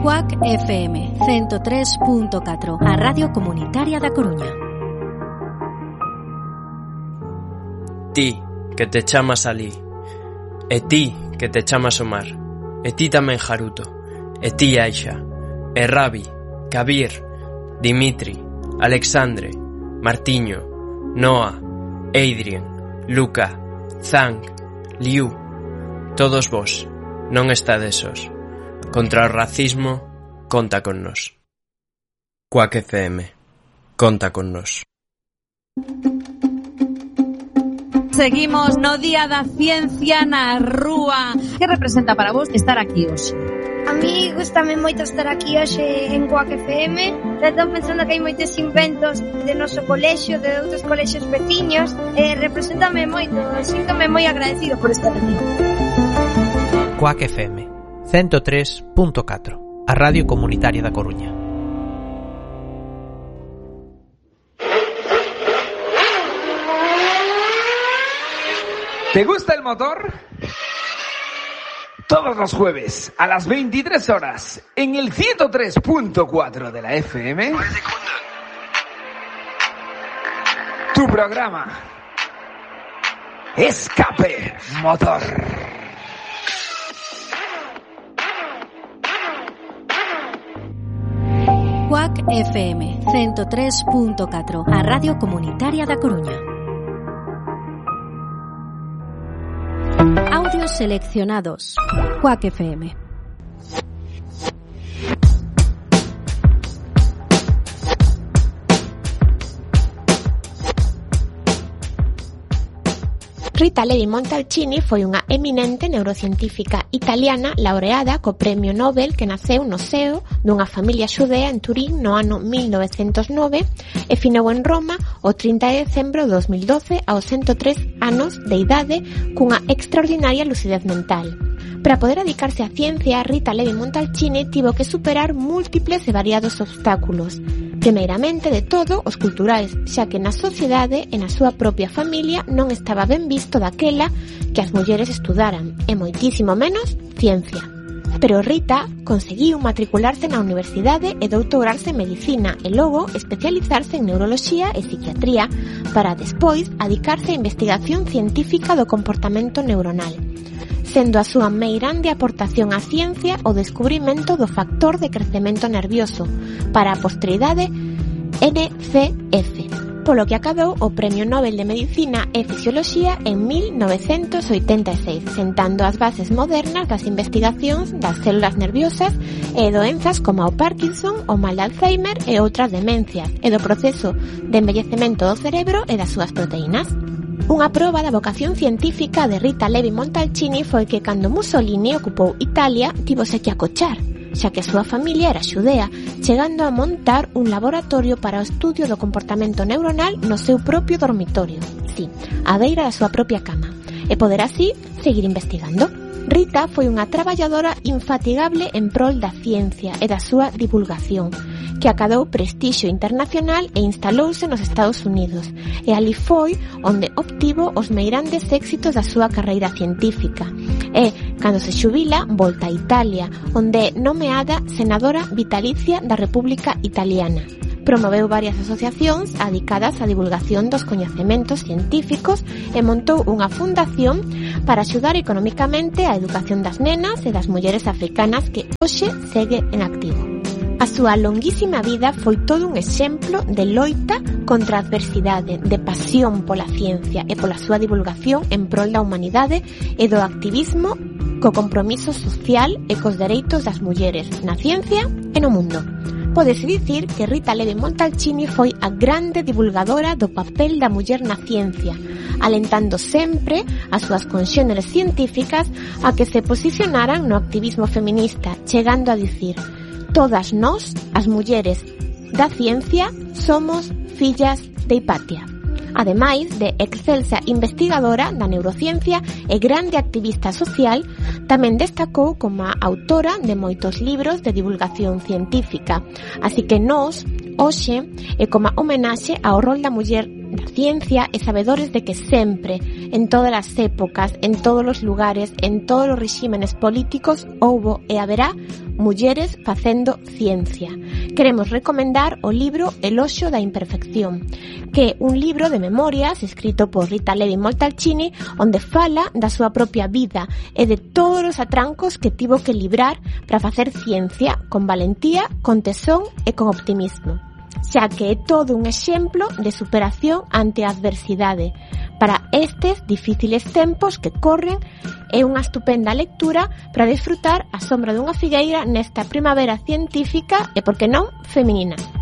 Cuac FM 103.4, a Radio Comunitaria da Coruña. Ti, que te chamas Ali, e ti, que te chamas Omar, e ti tamén Haruto, e ti Aisha, e Rabi, Kabir, Dimitri, Alexandre, Martiño, Noah, Adrian, Luca, Zhang, Liu, todos vos, non estades sós. Contra o racismo, conta con nós. Cuac FM, conta con nós. Seguimos no Día da Ciencia na Rúa. Que representa para vos estar aquí hoxe? A mí gustame moito estar aquí hoxe en Cuac FM. Estou pensando que hai moitos inventos de noso colexio, de outros colexios veciños. Representame moito, síntome moi agradecido por estar aquí. Cuac FM 103.4, a Radio Comunitaria da Coruña. ¿Te gusta el motor? Todos los jueves a las 23 horas en el 103.4 de la FM. Tu programa Escape Motor. Cuac FM 103.4, a Radio Comunitaria da Coruña. Audios seleccionados. Cuac FM. Rita Levi-Montalcini foi unha eminente neurocientífica italiana laureada co Premio Nobel que naceu no seo dunha familia xudea en Turín no ano 1909 e finou en Roma o 30 de decembro de 2012 aos 103 anos de idade cunha extraordinaria lucidez mental. Para poder dedicarse á ciencia, Rita Levi-Montalcini tivo que superar múltiples e variados obstáculos. Primeiramente de todo, os culturais, xa que na sociedade e na súa propia familia non estaba ben visto daquela que as mulleres estudaran, e moitísimo menos ciencia. Pero Rita conseguiu matricularse na universidade e doutorarse en medicina e logo especializarse en neuroloxía e psiquiatría para despois adicarse á investigación científica do comportamento neuronal, sendo a súa meirande aportación á ciencia o descubrimento do factor de crecemento nervioso para a posteridade NCF, polo que acadou o Premio Nobel de Medicina e Fisioloxía en 1986, sentando as bases modernas das investigacións das células nerviosas e doenzas como o Parkinson, o mal de Alzheimer e outras demencias, e do proceso de envellecemento do cerebro e das súas proteínas. Unha proba da vocación científica de Rita Levi-Montalcini foi que cando Mussolini ocupou Italia tivose que acochar, xa que a súa familia era xudea, chegando a montar un laboratorio para o estudio do comportamento neuronal no seu propio dormitorio, sí, á beira da súa propia cama, e poder así seguir investigando. Rita foi unha traballadora infatigable en prol da ciencia e da súa divulgación, que acadou prestixio internacional e instalouse nos Estados Unidos, e ali foi onde obtivo os meirandes éxitos da súa carreira científica. E, cando se xubila, volta a Italia, onde é nomeada senadora vitalicia da República Italiana. Promoveu varias asociacións dedicadas á divulgación dos coñecementos científicos e montou unha fundación para axudar economicamente a educación das nenas e das mulleres africanas que hoxe segue en activo. A súa longuísima vida foi todo un exemplo de loita contra a adversidade, de pasión pola ciencia e pola súa divulgación en prol da humanidade e do activismo co compromiso social e cos dereitos das mulleres na ciencia e no mundo. Pódese dicir que Rita Levi-Montalcini foi a grande divulgadora do papel da muller na ciencia, alentando sempre as súas conxéneres científicas a que se posicionaran no activismo feminista, chegando a dicir: todas nós, as mulleres da ciencia, somos fillas de Hipatia. Ademais de excelsa investigadora da neurociencia e grande activista social, tamén destacou como autora de moitos libros de divulgación científica. Así que nós, hoxe, é como homenaxe ao rol da muller da ciencia e sabedores de que sempre, en todas as épocas, en todos os lugares, en todos os regímenes políticos, houbo e haberá mulleres facendo ciencia. Queremos recomendar o libro Eloxio da imperfección, que é un libro de memorias escrito por Rita Levi-Montalcini, onde fala da súa propia vida e de todos os atrancos que tivo que librar para facer ciencia con valentía, con tesón e con optimismo, xa que é todo un exemplo de superación ante a adversidade. Para estes difíciles tempos que corren, é unha estupenda lectura para disfrutar a sombra dunha figueira nesta primavera científica e, por que non, feminina.